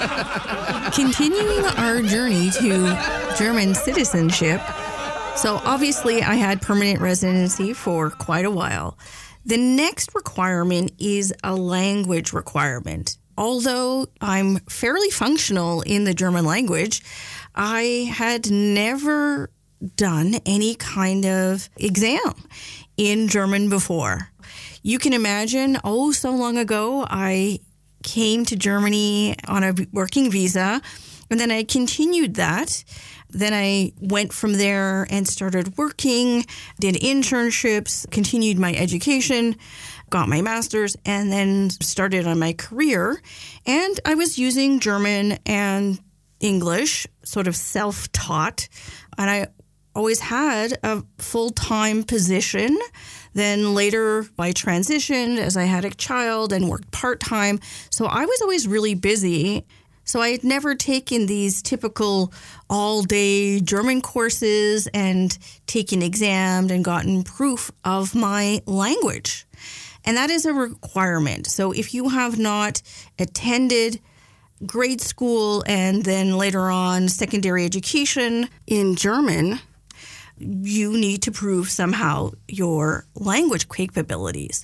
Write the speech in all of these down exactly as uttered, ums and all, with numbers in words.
Continuing our journey to German citizenship. So obviously I had permanent residency for quite a while. The next requirement is a language requirement. Although I'm fairly functional in the German language, I had never done any kind of exam in German before. You can imagine, oh, so long ago, I came to Germany on a working visa, and then I continued that. Then I went from there and started working, did internships, continued my education, got my master's, and then started on my career. And I was using German and English, sort of self-taught. And I always had a full-time position. Then later I transitioned as I had a child and worked part-time. So I was always really busy. So I had never taken these typical all-day German courses and taken exams and gotten proof of my language. And that is a requirement. So if you have not attended grade school and then later on secondary education in German, you need to prove somehow your language capabilities.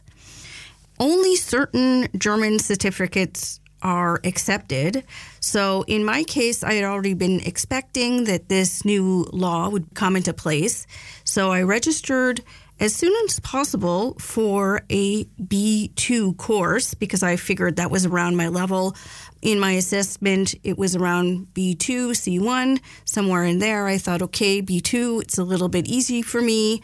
Only certain German certificates are accepted. So in my case, I had already been expecting that this new law would come into place. So I registered as soon as possible for a B two course because I figured that was around my level. In my assessment, it was around B two, C one, somewhere in there. I thought, okay, B two, it's a little bit easy for me.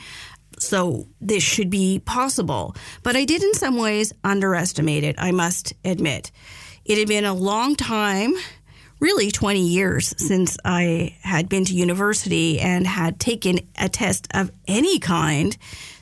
So this should be possible. But I did in some ways underestimate it, I must admit. It had been a long time, really twenty years, since I had been to university and had taken a test of any kind.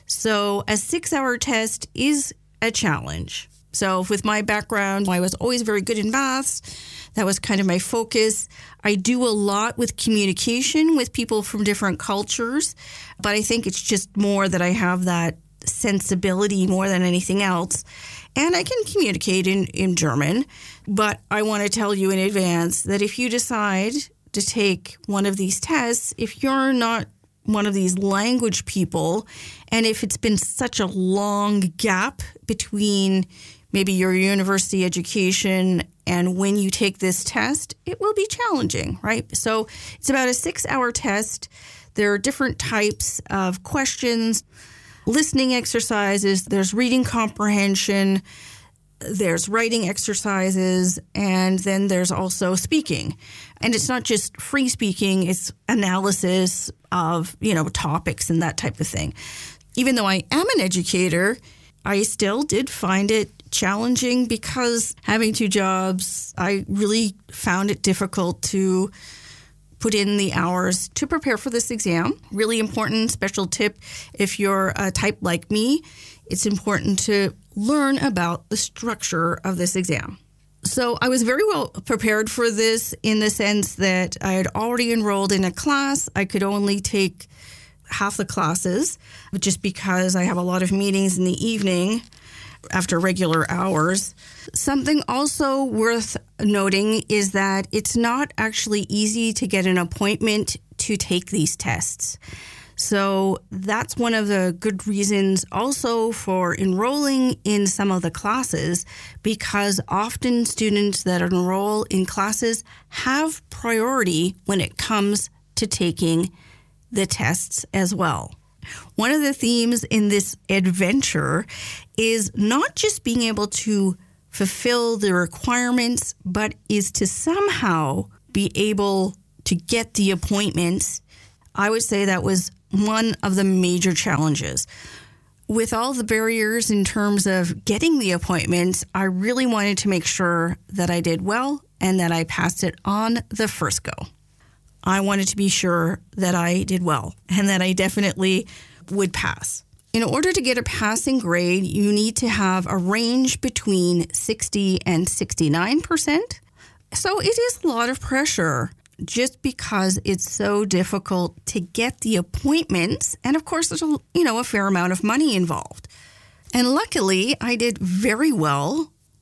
So a six-hour test is a challenge. So with my background, I was always very good in maths. That was kind of my focus. I do a lot with communication with people from different cultures, but I think it's just more that I have that sensibility more than anything else. And I can communicate in, in German, but I want to tell you in advance that if you decide to take one of these tests, if you're not one of these language people, and if it's been such a long gap between maybe your university education and when you take this test, it will be challenging, right? So it's about a six-hour test. There are different types of questions, listening exercises, there's reading comprehension, there's writing exercises, and then there's also speaking. And it's not just free speaking, it's analysis of, you know, topics and that type of thing. Even though I am an educator, I still did find it challenging because having two jobs, I really found it difficult to put in the hours to prepare for this exam. Really important special tip, if you're a type like me, it's important to learn about the structure of this exam. So I was very well prepared for this in the sense that I had already enrolled in a class. I could only take half the classes just because I have a lot of meetings in the evening after regular hours. Something also worth noting is that it's not actually easy to get an appointment to take these tests. So that's one of the good reasons also for enrolling in some of the classes, because often students that enroll in classes have priority when it comes to taking the tests as well. One of the themes in this adventure is not just being able to fulfill the requirements, but is to somehow be able to get the appointments. I would say that was one of the major challenges. With all the barriers in terms of getting the appointments, I really wanted to make sure that I did well and that I passed it on the first go. I wanted to be sure that I did well and that I definitely would pass. In order to get a passing grade, you need to have a range between sixty and sixty-nine percent. So it is a lot of pressure just because it's so difficult to get the appointments. And of course, there's a, you know, a fair amount of money involved. And luckily, I did very well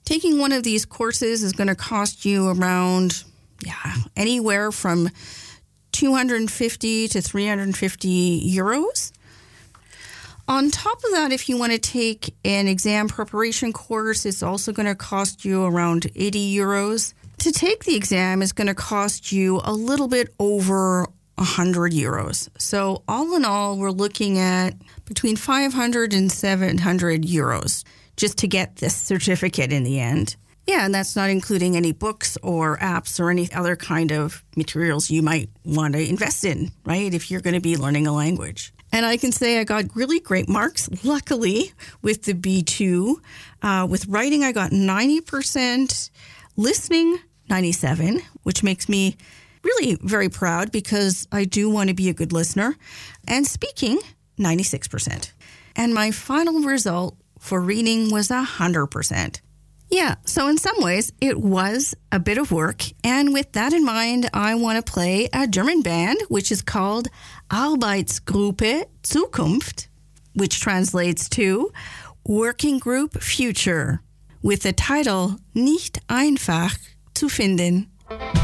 Taking one of these courses is going to cost you around, yeah, anywhere from two hundred fifty to three hundred fifty euros. On top of that, if you want to take an exam preparation course, it's also going to cost you around eighty euros. To take the exam is going to cost you a little bit over one hundred euros. So all in all, we're looking at between five hundred and seven hundred euros just to get this certificate in the end. Yeah, and that's not including any books or apps or any other kind of materials you might want to invest in, right, if you're going to be learning a language. And I can say I got really great marks, luckily, with the B two. Uh, with writing, I got ninety percent, listening, ninety-seven, which makes me really very proud because I do want to be a good listener, and speaking, ninety-six percent. And my final result for reading was one hundred percent. Yeah, so in some ways, it was a bit of work. And with that in mind, I want to play a German band, which is called Arbeitsgruppe Zukunft, which translates to Working Group Future, with the title Nicht einfach zu finden.